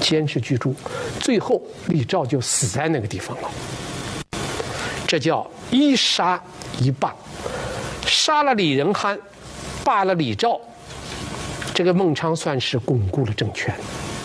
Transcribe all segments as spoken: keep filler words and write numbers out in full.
监视居住，最后李肇就死在那个地方了。这叫一杀一罢，杀了李仁憨，罢了李肇，这个孟昌算是巩固了政权。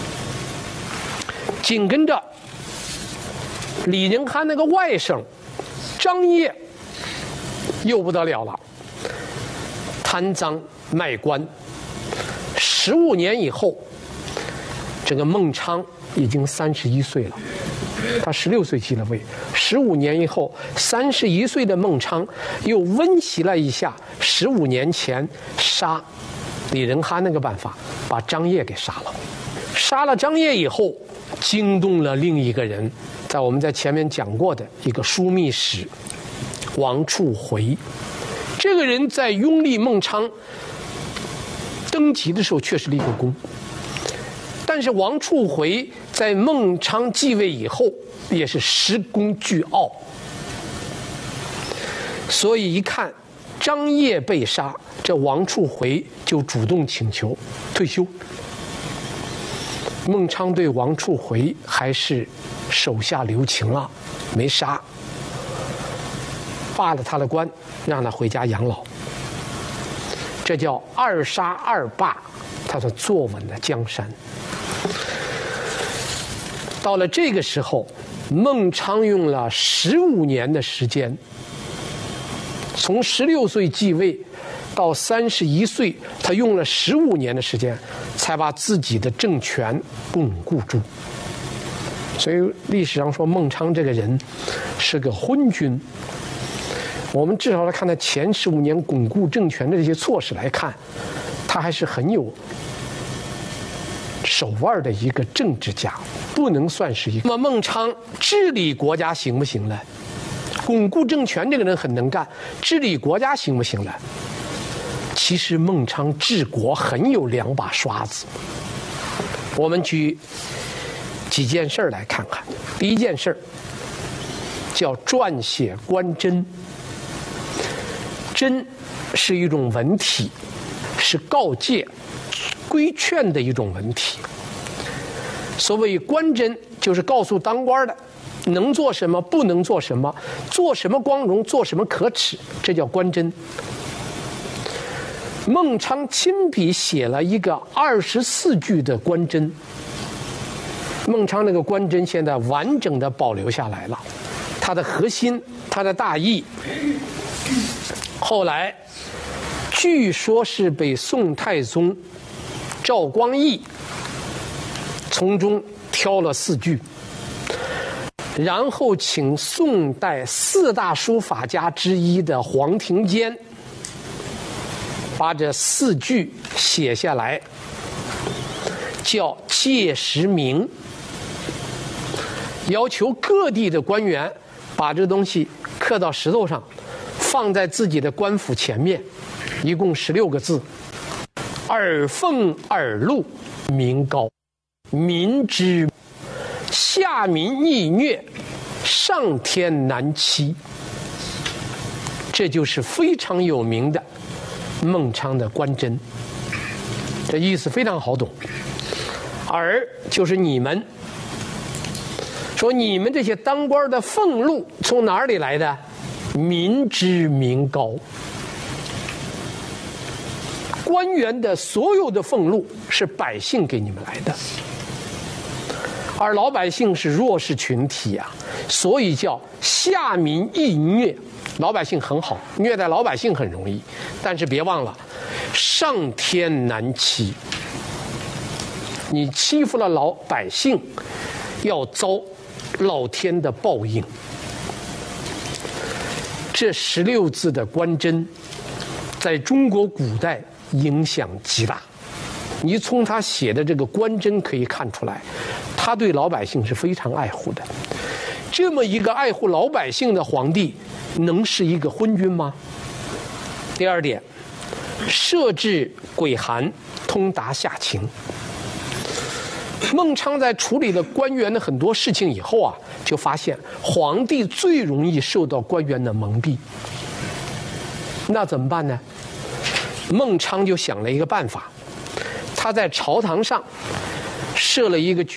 紧跟着李仁憨那个外甥张掖又不得了了，贪赃卖官。十五年以后，这个孟昌已经三十一岁了，他十六岁继了位。十五年以后，三十一岁的孟昌又温习了一下十五年前杀李仁憨那个办法，把张掖给杀了。杀了张掖以后，惊动了另一个人，在我们在前面讲过的一个枢密使王处回。这个人在拥立孟昌登基的时候确实立过功，但是王处回在孟昌继位以后也是实功倨傲，所以一看张掖被杀，这王处回就主动请求退休。孟昌对王处回还是手下留情了，没杀，罢了他的官，让他回家养老。这叫二杀二罢，他说坐稳了江山。到了这个时候，孟昌用了十五年的时间，从十六岁继位到三十一岁，他用了十五年的时间，才把自己的政权巩固住。所以历史上说孟昌这个人是个昏君。我们至少来看他前十五年巩固政权的这些措施来看，他还是很有手腕的一个政治家，不能算是一个。那么孟昌治理国家行不行呢？巩固政权这个人很能干，治理国家行不行呢？其实孟昌治国很有两把刷子。我们举几件事儿来看看。第一件事儿叫撰写官箴。箴是一种文体，是告诫、规劝的一种文体。所谓官箴，就是告诉当官的能做什么，不能做什么，做什么光荣，做什么可耻，这叫官箴。孟昌亲笔写了一个二十四句的官箴。孟昌那个官箴现在完整的保留下来了，它的核心，它的大意。后来据说是被宋太宗赵光义从中挑了四句，然后请宋代四大书法家之一的黄庭坚把这四句写下来，叫诫石铭，要求各地的官员把这东西刻到石头上，放在自己的官府前面，一共十六个字：耳奉耳禄，民高，民知，下民逆虐，上天难欺。这就是非常有名的孟昌的官箴，这意思非常好懂。耳就是你们，说你们这些当官的俸禄从哪里来的？民知民高，官员的所有的俸禄是百姓给你们来的，而老百姓是弱势群体啊，所以叫下民易虐。老百姓很好，虐待老百姓很容易，但是别忘了，上天难欺。你欺负了老百姓，要遭老天的报应。这十六字的官箴，在中国古代影响极大。你从他写的这个官箴可以看出来，他对老百姓是非常爱护的。这么一个爱护老百姓的皇帝，能是一个昏君吗？第二点，设置轨函，通达下情。孟昌在处理了官员的很多事情以后啊，就发现皇帝最容易受到官员的蒙蔽。那怎么办呢？孟昌就想了一个办法，他在朝堂上设了一个